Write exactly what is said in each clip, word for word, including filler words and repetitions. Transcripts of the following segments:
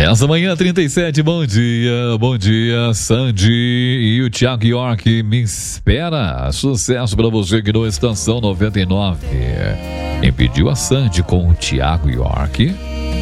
dez da manhã, trinta e sete, bom dia, bom dia, Sandy e o Thiago York, me espera, sucesso pra você aqui no Estação noventa e nove. Quem pediu a Sandy com o Thiago York?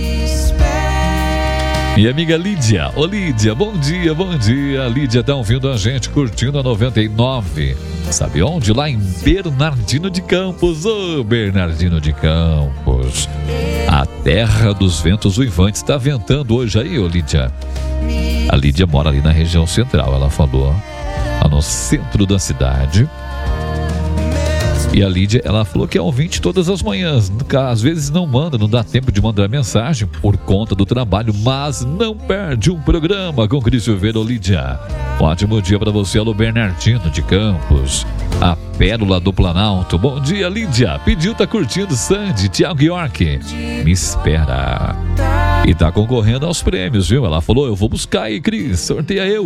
Minha amiga Lídia. Ô Lídia, bom dia, bom dia. Lídia tá ouvindo a gente, curtindo a noventa e nove. Sabe onde? Lá em Bernardino de Campos. Ô oh, Bernardino de Campos, a terra dos ventos uivantes. Tá ventando hoje aí, ô Lídia? A Lídia mora ali na região central, ela falou, lá no centro da cidade. E a Lídia, ela falou que é ouvinte todas as manhãs. Às vezes não manda, não dá tempo de mandar mensagem por conta do trabalho, mas não perde um programa com Cris Silveira. Ô Lídia, um ótimo dia para você, alô Bernardino de Campos, a pérola do Planalto. Bom dia, Lídia. Pediu, tá curtindo, Sandy, Thiago York, me espera. E tá concorrendo aos prêmios, viu? Ela falou, eu vou buscar aí, Cris, sorteia eu.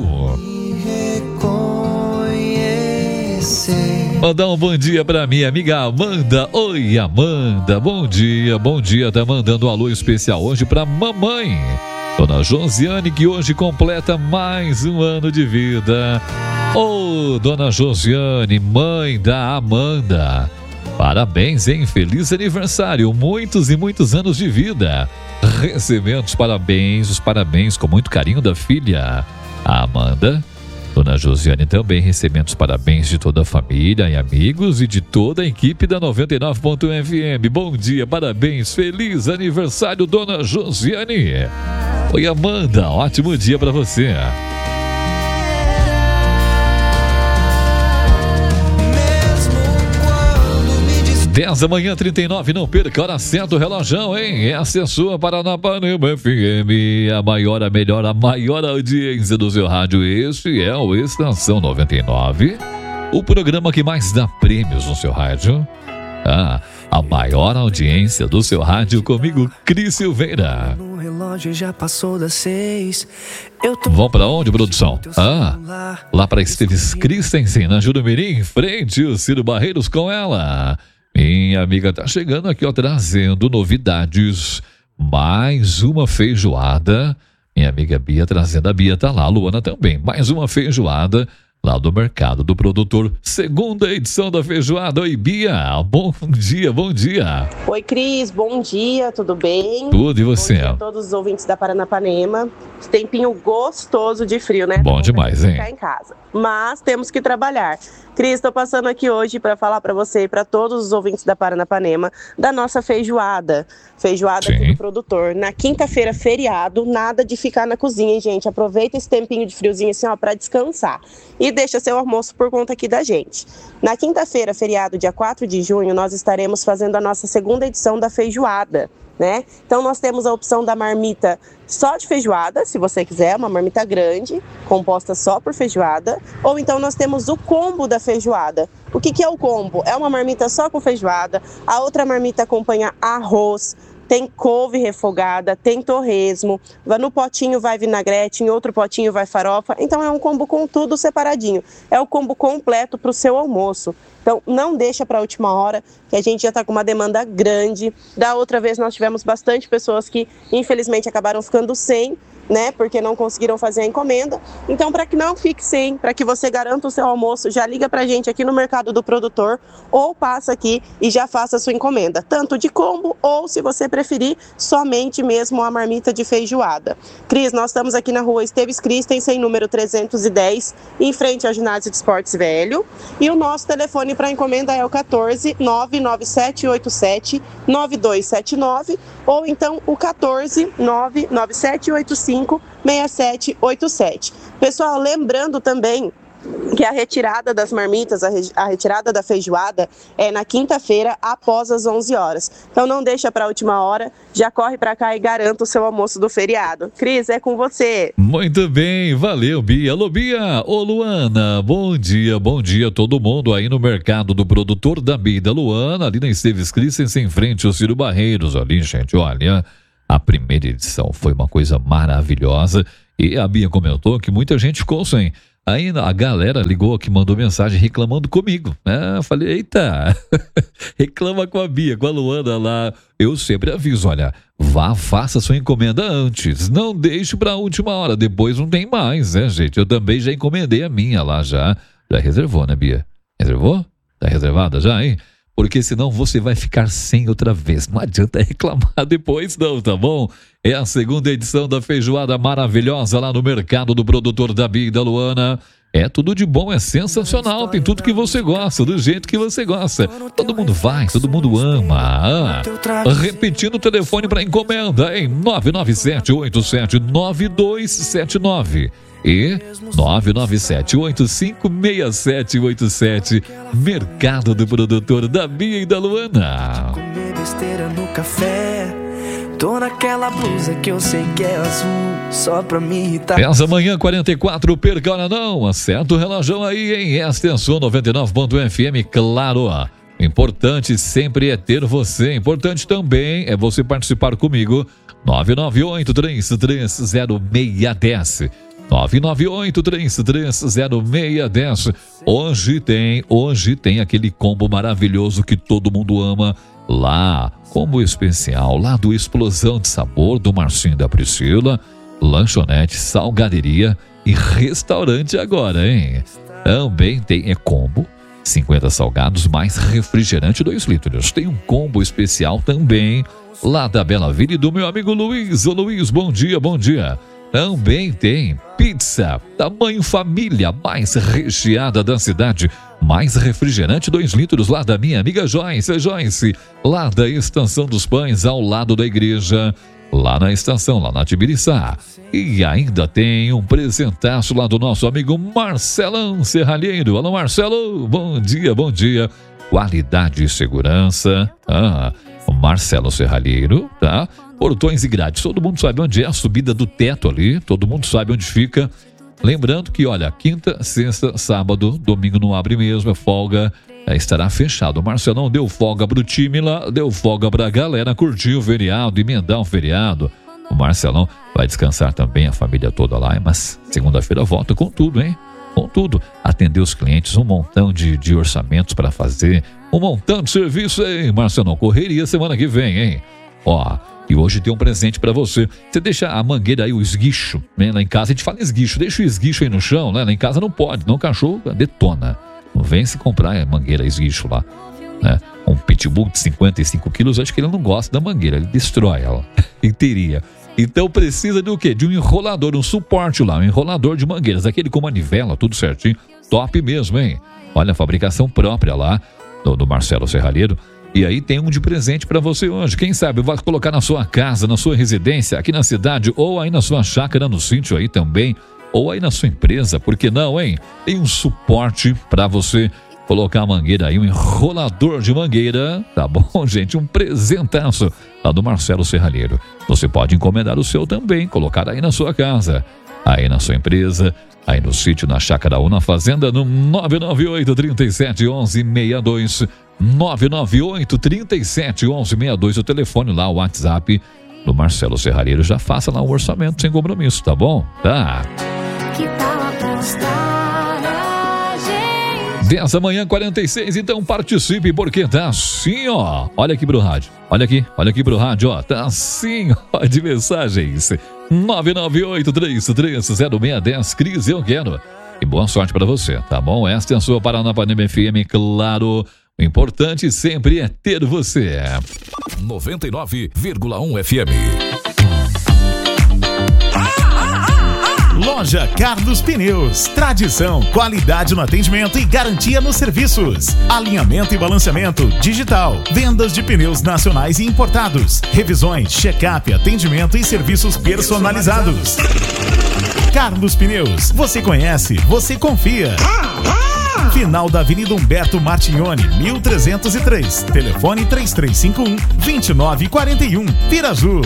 Mandar um bom dia pra minha amiga Amanda. Oi, Amanda, bom dia, bom dia. Tá mandando um alô especial hoje pra mamãe, Dona Josiane, que hoje completa mais um ano de vida. Ô, oh, Dona Josiane, mãe da Amanda, parabéns, hein? Feliz aniversário, muitos e muitos anos de vida. Recebendo os parabéns, os parabéns com muito carinho da filha, a Amanda. Dona Josiane também recebendo os parabéns de toda a família e amigos e de toda a equipe da noventa e nove ponto F M. Bom dia, parabéns, feliz aniversário, Dona Josiane. Oi, Amanda, ótimo dia para você. dez da manhã, trinta e nove, não perca, hora certa, o relógio, hein? Essa é a sua Paranapanema F M, a maior, a melhor, a maior audiência do seu rádio. Este é o Estação noventa e nove, o programa que mais dá prêmios no seu rádio. Ah, a maior audiência do seu rádio, comigo, Cris Silveira. O relógio já passou das seis. Eu tô... Vão pra onde, produção? Ah, lá pra Esteves Christensen, na Jurumirim, em frente, o Ciro Barreiros com ela. Minha amiga tá chegando aqui, ó, trazendo novidades. Mais uma feijoada. Minha amiga Bia trazendo, a Bia tá lá, a Luana também. Mais uma feijoada lá do Mercado do Produtor. Segunda edição da feijoada. Oi, Bia. Bom dia, bom dia. Oi, Cris. Bom dia, tudo bem? Tudo, e você? Bom dia a todos os ouvintes da Paranapanema. Tempinho gostoso de frio, né? Bom demais, hein? Ficar em casa. Mas temos que trabalhar. Cris, estou passando aqui hoje para falar para você e para todos os ouvintes da Paranapanema da nossa feijoada. Feijoada aqui do produtor. Na quinta-feira, feriado, nada de ficar na cozinha, hein, gente? Aproveita esse tempinho de friozinho assim, ó, para descansar. E deixa seu almoço por conta aqui da gente. Na quinta-feira, feriado, dia quatro de junho, nós estaremos fazendo a nossa segunda edição da feijoada, né? Então nós temos a opção da marmita só de feijoada, se você quiser, uma marmita grande, composta só por feijoada, ou então nós temos o combo da feijoada. O que que é o combo? É uma marmita só com feijoada, a outra marmita acompanha arroz, tem couve refogada, tem torresmo, no potinho vai vinagrete, em outro potinho vai farofa, então é um combo com tudo separadinho, é o combo completo para o seu almoço. Então não deixa para a última hora, que a gente já está com uma demanda grande. Da outra vez nós tivemos bastante pessoas que infelizmente acabaram ficando sem, né, porque não conseguiram fazer a encomenda. Então, para que não fique sem, para que você garanta o seu almoço, já liga para a gente aqui no Mercado do Produtor ou passa aqui e já faça a sua encomenda, tanto de combo ou, se você preferir, somente mesmo a marmita de feijoada. Cris, nós estamos aqui na rua Esteves Christensen, número trezentos e dez, em frente ao Ginásio de Esportes Velho, e o nosso telefone para encomenda é o quatorze, nove nove sete oito sete, nove dois sete nove, ou então o quatorze, nove nove sete oito cinco, seis sete oito sete. Pessoal, lembrando também que a retirada das marmitas, a, re, a retirada da feijoada é na quinta-feira após as onze horas. Então não deixa para a última hora, já corre para cá e garanta o seu almoço do feriado. Cris, é com você. Muito bem, valeu, Bia. Alô, Bia. Ô, Luana, bom dia, bom dia a todo mundo aí no Mercado do Produtor da Bia e da Luana, ali na Esteves Christensen, em frente ao Ciro Barreiros, ali, gente, olha, a primeira edição foi uma coisa maravilhosa e a Bia comentou que muita gente ficou sem. Aí a galera ligou aqui, mandou mensagem reclamando comigo. Ah, eu falei, eita, reclama com a Bia, com a Luana lá. Eu sempre aviso, olha, vá, faça sua encomenda antes. Não deixe para a última hora, depois não tem mais, né, gente? Eu também já encomendei a minha lá, já. Já reservou, né, Bia? Reservou? Tá reservada já, hein? Porque senão você vai ficar sem outra vez. Não adianta reclamar depois não, tá bom? É a segunda edição da feijoada maravilhosa lá no Mercado do Produtor da Bia e da Luana. É tudo de bom, é sensacional, tem tudo que você gosta, do jeito que você gosta. Todo mundo vai, todo mundo ama. Ah, repetindo o telefone para encomenda em nove nove sete oito sete nove dois sete nove e nove nove sete oito cinco seis sete oito sete. Mercado do Produtor da Bia e da Luana. Comer besteira no café. Tô naquela blusa que eu sei que é azul, só pra me irritar. Essa manhã quarenta e quatro, perca hora não. Acerta o relógio aí, hein? Extensão noventa e nove ponto F M, claro. Importante sempre é ter você. Importante também é você participar comigo. nove nove oito três três zero seis um zero. nove nove oito três três zero seis um zero. Hoje tem, hoje tem aquele combo maravilhoso que todo mundo ama. Lá, combo especial, lá do Explosão de Sabor, do Marcinho e da Priscila, lanchonete, salgaderia e restaurante agora, hein? Também tem é combo, cinquenta salgados mais refrigerante dois litros. Tem um combo especial também, lá da Bela Vida e do meu amigo Luiz. Ô Luiz, bom dia, bom dia. Também tem pizza, tamanho família, mais recheada da cidade, mais refrigerante dois litros lá da minha amiga Joyce, Joyce, lá da Estação dos Pães, ao lado da igreja, lá na estação, lá na Tibiriçá. E ainda tem um presentaço lá do nosso amigo Marcelão Serralheiro. Alô Marcelo, bom dia, bom dia. Qualidade e segurança, ah, Marcelo Serralheiro, tá? Portões e grades, todo mundo sabe onde é a subida do teto ali, todo mundo sabe onde fica. Lembrando que, olha, quinta, sexta, sábado, domingo não abre mesmo, é folga, é, estará fechado. O Marcelão deu folga pro time lá, deu folga pra galera curtir o feriado, emendar um feriado. O Marcelão vai descansar também, a família toda lá, mas segunda-feira volta com tudo, hein? Com tudo, atender os clientes, um montão de, de orçamentos para fazer, um montão de serviço, hein? Marcelão, correria semana que vem, hein? Ó, e hoje tem um presente pra você. Você deixa a mangueira aí, o esguicho, né? Lá em casa a gente fala esguicho, deixa o esguicho aí no chão, né? Lá em casa não pode, não, o cachorro detona. Não vem se comprar a mangueira esguicho lá, né? Um pitbull de cinquenta e cinco quilos, acho que ele não gosta da mangueira, ele destrói ela inteirinha. Então precisa do quê? De um enrolador, um suporte lá, um enrolador de mangueiras, aquele com manivela, tudo certinho, top mesmo, hein? Olha, a fabricação própria lá do, do Marcelo Serralheiro. E aí tem um de presente para você hoje. Quem sabe vai colocar na sua casa, na sua residência, aqui na cidade, ou aí na sua chácara, no sítio aí também, ou aí na sua empresa, por que não, hein? Tem um suporte para você colocar a mangueira aí, um enrolador de mangueira, tá bom, gente? Um presentaço lá do Marcelo Serralheiro. Você pode encomendar o seu também, colocar aí na sua casa, aí na sua empresa, aí no sítio, na chácara ou na fazenda, no nove nove oito três sete um um seis dois, nove nove oito três sete um um seis dois, o telefone lá, o WhatsApp do Marcelo Serralheiro. Já faça lá um orçamento sem compromisso, tá bom? Tá. Que tal apostar na gente? dez da manhã, quarenta e seis, então participe, porque tá assim, ó. Olha aqui pro rádio, olha aqui, olha aqui pro rádio, ó. Tá assim, ó, de mensagens. nove nove oito três três zero seis um zero, Cris, eu quero. E boa sorte pra você, tá bom? Esta é a sua Paranapanema F M, claro. O importante sempre é ter você. noventa e nove vírgula um F M. Loja Carlos Pneus. Tradição, qualidade no atendimento e garantia nos serviços. Alinhamento e balanceamento digital. Vendas de pneus nacionais e importados. Revisões, check-up, atendimento e serviços personalizados. Carlos Pneus. Você conhece, você confia. Final da Avenida Humberto Martignoni, mil trezentos e três. Telefone três três cinco um, dois nove quatro um. Piraju.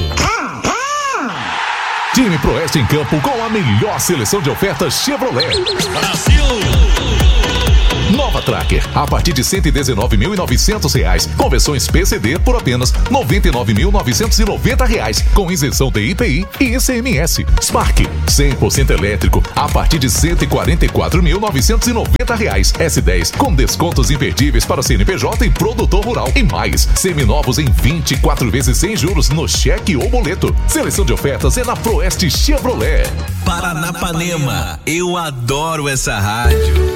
Time Proeste em campo com a melhor seleção de ofertas Chevrolet. Brasil! Nova Tracker, a partir de cento e dezenove mil e novecentos reais, com versões P C D por apenas noventa e nove mil novecentos e noventa reais, com isenção de I P I e I C M S. Spark, cem por cento elétrico, a partir de cento e quarenta e quatro mil novecentos e noventa reais. S dez, com descontos imperdíveis para C N P J e produtor rural. E mais, seminovos em vinte e quatro vezes sem juros no cheque ou boleto. Seleção de ofertas é na Proeste Chevrolet. Paranapanema, eu adoro essa rádio.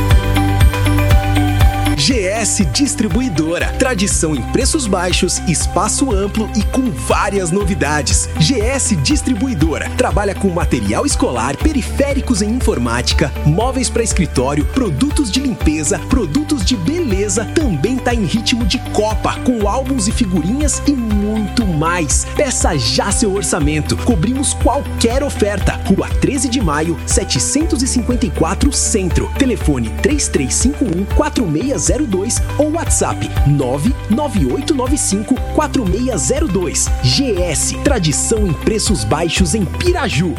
G S Distribuidora, tradição em preços baixos, espaço amplo e com várias novidades. G S Distribuidora trabalha com material escolar, periféricos em informática, móveis para escritório, produtos de limpeza, produtos de beleza, também tá em ritmo de Copa, com álbuns e figurinhas e muito mais. Peça já seu orçamento, cobrimos qualquer oferta. Rua treze de maio, setecentos e cinquenta e quatro, Centro. Telefone três três cinco um, quatro seis zero dois ou WhatsApp nove nove oito nove cinco, quatro seis zero dois. G S, tradição em preços baixos em Piraju.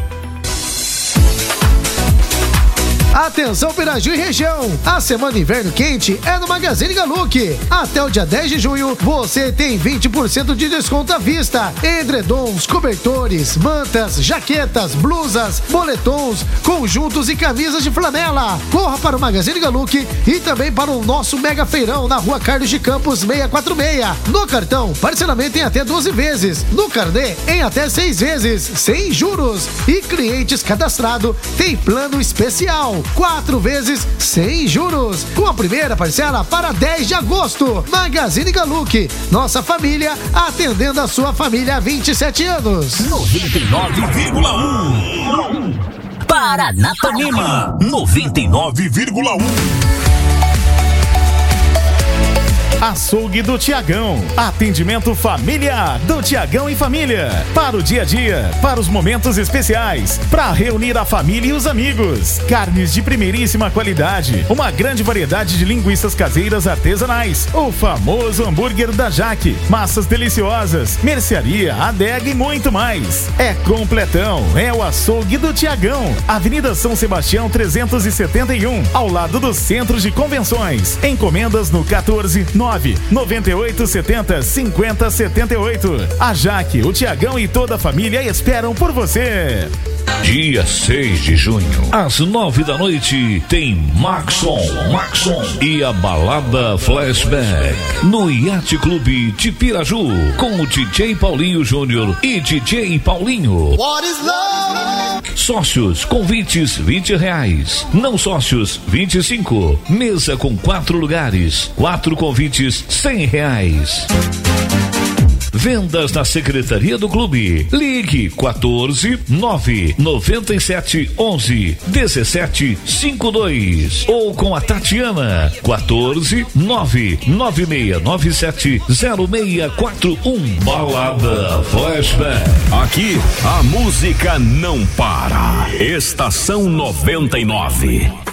Atenção Piraju e região, a semana inverno quente é no Magazine Galuc. Até o dia dez de junho, você tem vinte por cento de desconto à vista. Edredons, cobertores, mantas, jaquetas, blusas, moletons, conjuntos e camisas de flanela. Corra para o Magazine Galuc e também para o nosso mega feirão na Rua Carlos de Campos seiscentos e quarenta e seis. No cartão, parcelamento em até doze vezes. No carnê, em até seis vezes, sem juros. E clientes cadastrados têm plano especial. Quatro vezes sem juros, com a primeira parcela para dez de agosto. Magazine Galuc, nossa família atendendo a sua família há vinte e sete anos. noventa e nove vírgula um Paranapanema, noventa e nove vírgula um. Açougue do Tiagão. Atendimento familiar do Tiagão e família. Para o dia a dia, para os momentos especiais, para reunir a família e os amigos. Carnes de primeiríssima qualidade. Uma grande variedade de linguiças caseiras artesanais. O famoso hambúrguer da Jaque. Massas deliciosas. Mercearia, adega e muito mais. É completão. É o Açougue do Tiagão. Avenida São Sebastião trezentos e setenta e um. Ao lado do Centro de Convenções. Encomendas no quatorze nove noventa e oito setenta cinquenta setenta e oito. A Jaque, o Tiagão e toda a família esperam por você. Dia seis de junho, às nove da noite, tem Maxon, Maxon e a balada Flashback no Yacht Clube de Piraju, com o D J Paulinho Júnior e D J Paulinho. What is love? Sócios, convites vinte reais. Não sócios, vinte e cinco. Mesa com quatro lugares, quatro convites, cem reais. Vendas na Secretaria do Clube. Ligue quatorze nove noventa e sete onze dezessete cinquenta e dois ou com a Tatiana quatorze nove nove seis nove sete zero seis quatro um. Balada Flashback. Aqui a música não para. Estação noventa e nove.